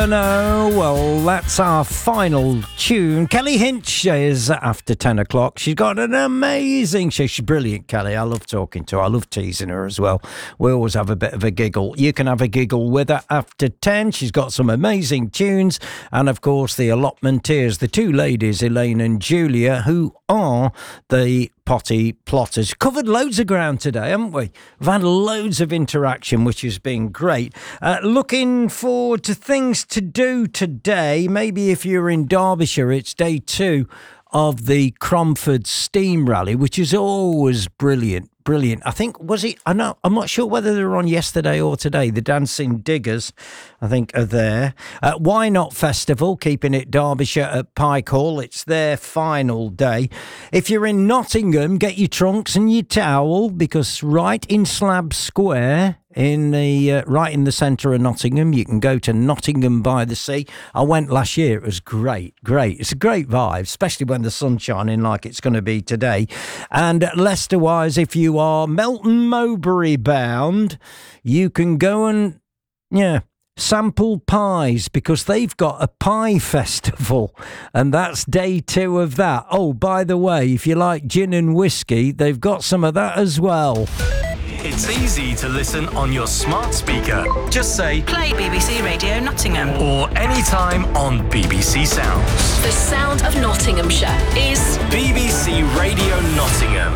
No, well, that's our final tune. Kelly Hinch is after 10 o'clock. She's got an amazing show. She's brilliant, Kelly. I love talking to her. I love teasing her as well. We always have a bit of a giggle. You can have a giggle with her after 10. She's got some amazing tunes. And, of course, the allotmenteers, the two ladies, Elaine and Julia, who are the potty plotters. Covered loads of ground today, haven't we? We've had loads of interaction, which has been great. Looking forward to things to do today. Maybe if you're in Derbyshire, it's day 2 of the Cromford Steam Rally, which is always brilliant. I think, I'm not sure whether they were on yesterday or today. The Dancing Diggers, I think, are there. Why Not Festival, keeping it Derbyshire at Pike Hall. It's their final day. If you're in Nottingham, get your trunks and your towel, because right in Slab Square, right in the centre of Nottingham, you can go to Nottingham by the Sea. I went last year. It was great. It's a great vibe, especially when the sun's shining like it's going to be today. And Leicester-wise, if you are Melton Mowbray bound, you can go and sample pies, because they've got a pie festival, and that's day 2 of that. Oh, by the way, if you like gin and whiskey, they've got some of that as well. It's easy to listen on your smart speaker. Just say, play BBC Radio Nottingham. Or anytime on BBC Sounds. The sound of Nottinghamshire is BBC Radio Nottingham.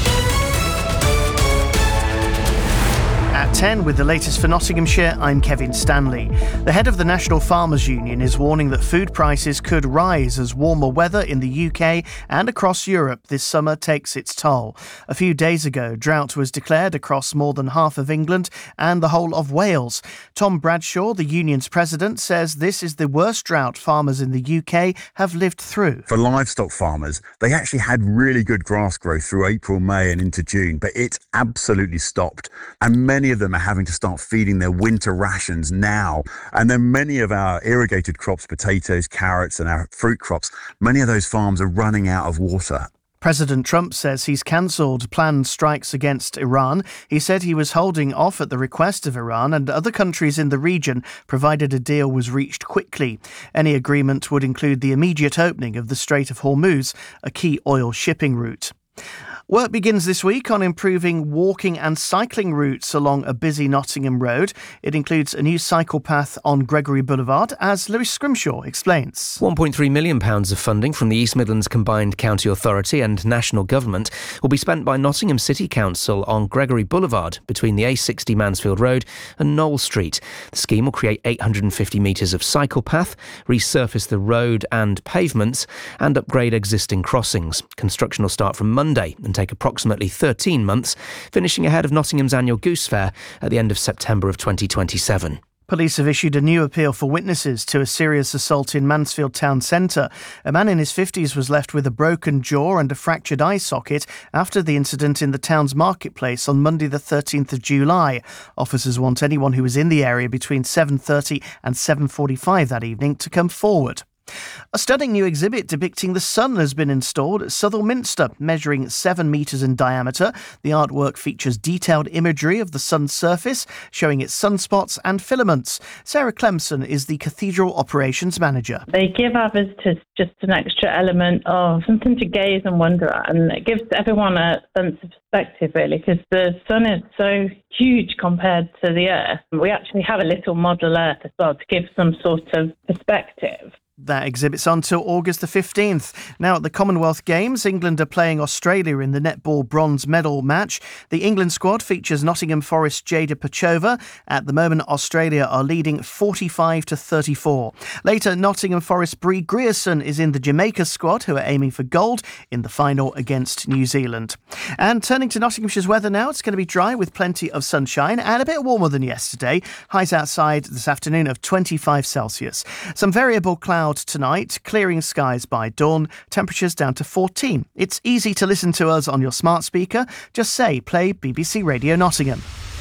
At 10 with the latest for Nottinghamshire, I'm Kevin Stanley. The head of the National Farmers Union is warning that food prices could rise as warmer weather in the UK and across Europe this summer takes its toll. A few days ago, drought was declared across more than half of England and the whole of Wales. Tom Bradshaw, the union's president, says this is the worst drought farmers in the UK have lived through. For livestock farmers, they actually had really good grass growth through April, May and into June, but it absolutely stopped. And many of them are having to start feeding their winter rations now. And then many of our irrigated crops, potatoes, carrots and our fruit crops, many of those farms are running out of water. President Trump says he's cancelled planned strikes against Iran. He said he was holding off at the request of Iran and other countries in the region, provided a deal was reached quickly. Any agreement would include the immediate opening of the Strait of Hormuz, a key oil shipping route. Work begins this week on improving walking and cycling routes along a busy Nottingham road. It includes a new cycle path on Gregory Boulevard, as Lewis Scrimshaw explains. £1.3 million of funding from the East Midlands Combined County Authority and National Government will be spent by Nottingham City Council on Gregory Boulevard between the A60 Mansfield Road and Knoll Street. The scheme will create 850 metres of cycle path, resurface the road and pavements and upgrade existing crossings. Construction will start from Monday and take approximately 13 months, finishing ahead of Nottingham's annual Goose Fair at the end of September of 2027. Police have issued a new appeal for witnesses to a serious assault in Mansfield Town Centre. A man in his 50s was left with a broken jaw and a fractured eye socket after the incident in the town's marketplace on Monday the 13th of July. Officers want anyone who was in the area between 7:30 and 7:45 that evening to come forward. A stunning new exhibit depicting the sun has been installed at Southwell Minster, measuring 7 metres in diameter. The artwork features detailed imagery of the sun's surface, showing its sunspots and filaments. Sarah Clemson is the Cathedral Operations Manager. They give our visitors just an extra element of something to gaze and wonder at, and it gives everyone a sense of perspective, really, because the sun is so huge compared to the Earth. We actually have a little model Earth as well to give some sort of perspective. That exhibit's on till August the 15th. Now at the Commonwealth Games, England are playing Australia in the netball bronze medal match. The England squad features Nottingham Forest's Jada Pachova. At the moment, Australia are leading 45-34. Later, Nottingham Forest's Bree Grierson is in the Jamaica squad, who are aiming for gold in the final against New Zealand. And turning to Nottinghamshire's weather now, it's going to be dry with plenty of sunshine and a bit warmer than yesterday. Highs outside this afternoon of 25 Celsius. Some variable clouds tonight, clearing skies by dawn, temperatures down to 14. It's easy to listen to us on your smart speaker. Just say, play BBC Radio Nottingham.